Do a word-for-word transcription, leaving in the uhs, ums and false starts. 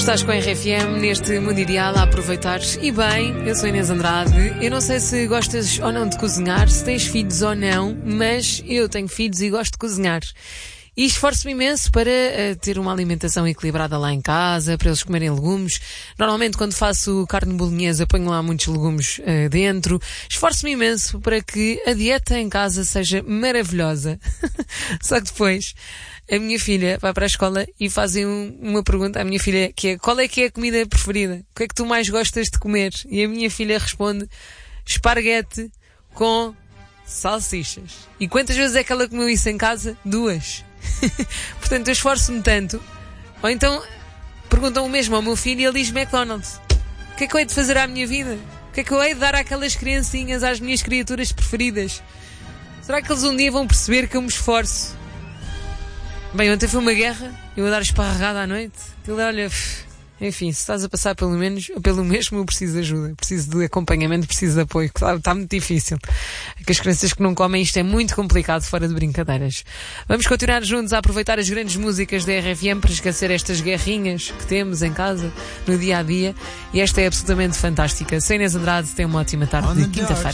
Estás com a R F M neste Mundo Ideal a aproveitares. E bem, eu sou Inês Andrade. Eu não sei se gostas ou não de cozinhar, se tens filhos ou não, mas eu tenho filhos e gosto de cozinhar. E esforço-me imenso para uh, ter uma alimentação equilibrada lá em casa, para eles comerem legumes. Normalmente quando faço carne bolonhesa ponho lá muitos legumes uh, dentro. Esforço-me imenso para que a dieta em casa seja maravilhosa. Só que depois a minha filha vai para a escola e fazem um, uma pergunta à minha filha que é: qual é que é a comida preferida? O que é que tu mais gostas de comer? E a minha filha responde: esparguete com salsichas. E quantas vezes é que ela comeu isso em casa? Duas. Portanto, eu esforço-me tanto. Ou então perguntam o mesmo ao meu filho e ele diz McDonald's. O que é que eu hei de fazer à minha vida? O que é que eu hei de dar àquelas criancinhas, às minhas criaturas preferidas? Será que eles um dia vão perceber que eu me esforço? Bem, ontem foi uma guerra, eu a dar esparregada à noite. Ele, olha, enfim, se estás a passar pelo menos, pelo mesmo, eu preciso de ajuda, preciso de acompanhamento, preciso de apoio, está, está muito difícil. É que as crianças que não comem isto é muito complicado, fora de brincadeiras. Vamos continuar juntos a aproveitar as grandes músicas da R F M para esquecer estas guerrinhas que temos em casa, no dia a dia, e esta é absolutamente fantástica. Sou Inês Andrade, tenha uma ótima tarde de quinta-feira.